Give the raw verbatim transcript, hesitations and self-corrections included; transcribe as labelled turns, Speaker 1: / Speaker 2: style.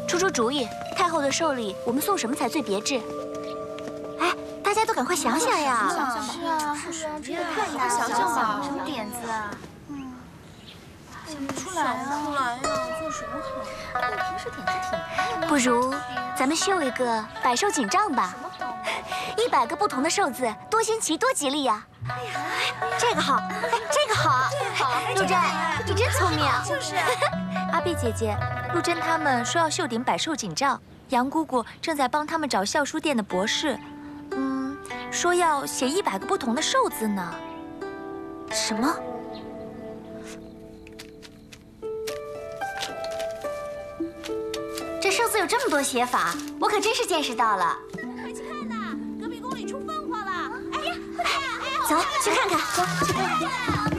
Speaker 1: 出出主意，太后的寿礼我们送什么才最别致？哎，大家都赶快想想呀！
Speaker 2: 是啊，是啊，这个太难了，想想吧，什么点子啊？嗯，想不出来啊，想不出来呀，做什么好？我平时点子挺多的。
Speaker 1: 不如咱们绣一个百寿锦帐吧，一百个不同的寿字，多新奇，多吉利呀！哎呀，这个好，哎，这个好，
Speaker 2: 好，
Speaker 1: 陆珍，你真聪明。
Speaker 2: 就是。
Speaker 3: 阿碧姐姐，陆珍他们说要绣顶百寿锦帐，杨姑姑正在帮他们找孝书店的博士，嗯，说要写一百个不同的寿字呢。
Speaker 1: 什么？这寿字有这么多写法，我可真是见识到了。
Speaker 2: 快去看呐，隔壁宫里出凤凰了！哎呀，快呀！
Speaker 1: 走，去看看，走，去看看。